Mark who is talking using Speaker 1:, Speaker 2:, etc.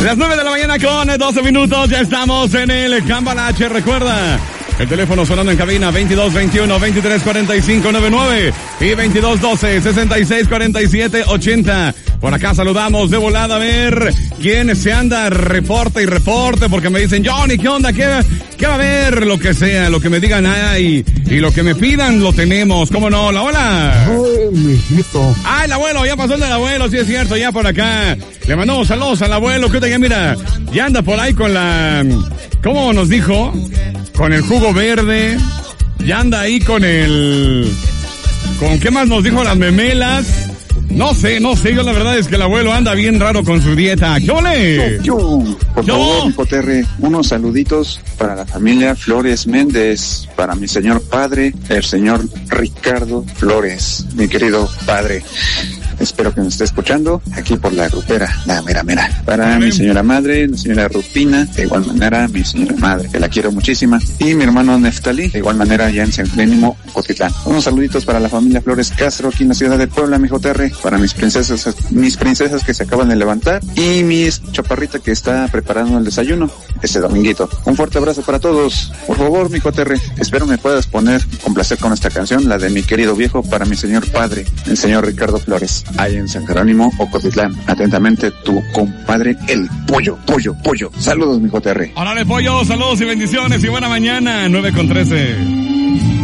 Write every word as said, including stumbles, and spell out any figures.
Speaker 1: Las nueve de la mañana con doce minutos, ya estamos en el Cambalache. Recuerda, el teléfono sonando en cabina veintidós veintiuno veintitrés cuarenta y cinco noventa y nueve y veintidós doce sesenta y seis cuarenta y siete ochenta. Por acá saludamos de volada a ver quién se anda, reporte y reporte, porque me dicen, Johnny, ¿qué onda? ¿Qué, qué va a haber? Lo que sea, lo que me digan, ay, y lo que me pidan lo tenemos, ¿cómo no? La hola.
Speaker 2: Ay, mijito.
Speaker 1: Ah, el abuelo, ya pasó el del abuelo, sí es cierto, ya por acá. Le mandamos saludos al abuelo, que ya mira, ya anda por ahí con la, ¿cómo nos dijo? Con el jugo verde, ya anda ahí con el, ¿con qué más nos dijo? Las memelas. No sé, no sé, yo la verdad es que el abuelo anda bien raro con su dieta. ¿Qué ole?
Speaker 3: Yo, por
Speaker 1: Yo.
Speaker 3: favor, hijo Terry, unos saluditos para la familia Flores Méndez, para mi señor padre, el señor Ricardo Flores, mi querido padre. Espero que nos esté escuchando aquí por la grupera, la mera mera. Para mi señora madre, la señora Rupina, de igual manera mi señora madre, que la quiero muchísima. Y mi hermano Neftalí, de igual manera ya en San Jerónimo, Cotitlán. Unos saluditos para la familia Flores Castro, aquí en la ciudad de Puebla, mi hijo Terry. Para mis princesas, mis princesas que se acaban de levantar. Y mi chaparrita que está preparando el desayuno este dominguito. Un fuerte abrazo para todos. Por favor, mi hijo Terry, espero me puedas poner, complacer con esta canción, la de mi querido viejo, para mi señor padre, el señor Ricardo Flores, ahí en San Jerónimo, Ocotitlán. Atentamente, tu compadre, el pollo, pollo, pollo. Saludos, mi hijo Terry.
Speaker 1: Órale, pollo, saludos y bendiciones y buena mañana, nueve con trece.